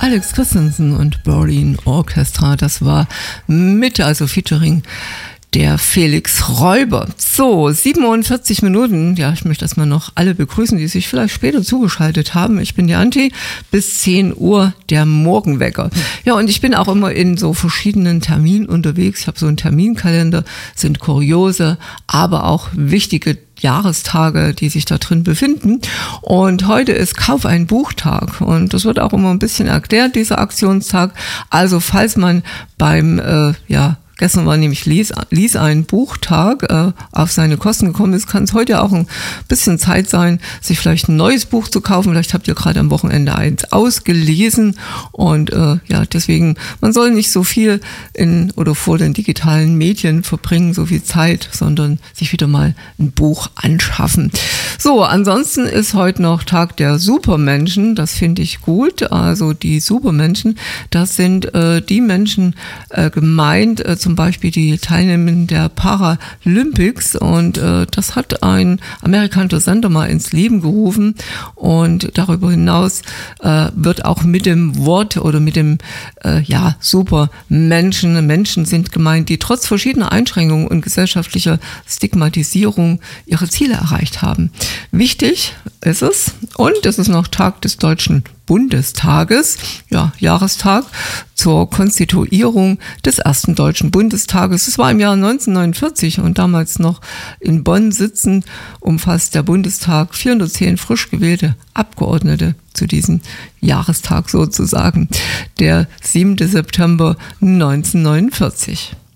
Alex Christensen und Berlin Orchestra, das war featuring der Felix Räuber. So, 47 Minuten. Ja, ich möchte erstmal noch alle begrüßen, die sich vielleicht später zugeschaltet haben. Ich bin die Anti, bis 10 Uhr der Morgenwecker. Ja, und ich bin auch immer in so verschiedenen Terminen unterwegs. Ich habe so einen Terminkalender, sind kuriose, aber auch wichtige Jahrestage, die sich da drin befinden. Und heute ist Kauf ein Buchtag. Und das wird auch immer ein bisschen erklärt, dieser Aktionstag. Also falls man beim, gestern war nämlich Lies ein Buchtag, auf seine Kosten gekommen ist, kann es heute auch ein bisschen Zeit sein, sich vielleicht ein neues Buch zu kaufen. Vielleicht habt ihr gerade am Wochenende eins ausgelesen und deswegen, man soll nicht so viel in oder vor den digitalen Medien verbringen, so viel Zeit, sondern sich wieder mal ein Buch anschaffen. So, ansonsten ist heute noch Tag der Supermenschen, das finde ich gut. Also die Supermenschen, das sind die Menschen gemeint, zum Beispiel die Teilnehmer der Paralympics, und das hat ein amerikanischer Sender mal ins Leben gerufen, und darüber hinaus wird auch mit dem Wort oder mit dem Supermenschen, Menschen sind gemeint, die trotz verschiedener Einschränkungen und gesellschaftlicher Stigmatisierung ihre Ziele erreicht haben. Wichtig ist es, und es ist noch Tag des Deutschen Bundestages, Jahrestag zur Konstituierung des ersten Deutschen Bundestages. Es war im Jahr 1949 und damals noch in Bonn sitzend, umfasst der Bundestag 410 frisch gewählte Abgeordnete zu diesem Jahrestag sozusagen, der 7. September 1949.